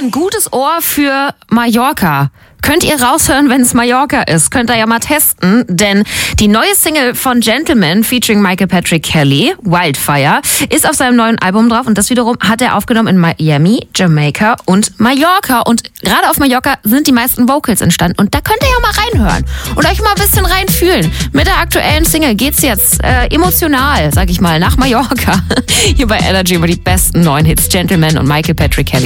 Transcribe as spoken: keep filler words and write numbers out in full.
ein gutes Ohr für Mallorca? Könnt ihr raushören, wenn es Mallorca ist? Könnt ihr ja mal testen, denn die neue Single von Gentleman featuring Michael Patrick Kelly, Wildfire, ist auf seinem neuen Album drauf und das wiederum hat er aufgenommen in Miami, Jamaika und Mallorca. Und gerade auf Mallorca sind die meisten Vocals entstanden und da könnt ihr ja mal reinhören und euch mal ein bisschen reinfühlen. Mit der aktuellen Single geht's jetzt äh, emotional, sag ich mal, nach Mallorca. Hier bei Energy über die besten neuen Hits, Gentleman und Michael Patrick Kelly.